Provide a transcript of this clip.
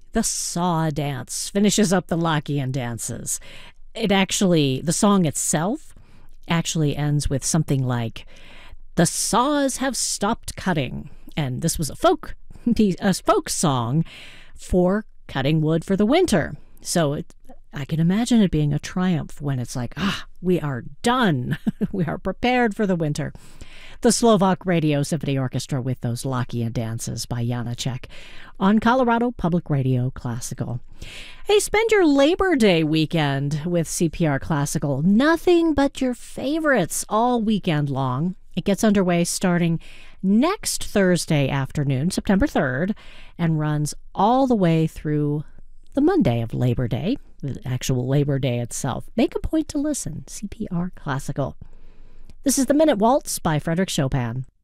The Saw Dance finishes up the Lockean dances. The song itself actually ends with something like, "The saws have stopped cutting." And this was a folk song for cutting wood for the winter. So I can imagine it being a triumph when it's like, we are done. We are prepared for the winter. The Slovak Radio Symphony Orchestra with those Lockean dances by Janacek on Colorado Public Radio Classical. Hey, spend your Labor Day weekend with CPR Classical. Nothing but your favorites all weekend long. It gets underway starting next Thursday afternoon, September 3rd, and runs all the way through the Monday of Labor Day, the actual Labor Day itself. Make a point to listen. CPR Classical. This is the Minute Waltz by Frédéric Chopin.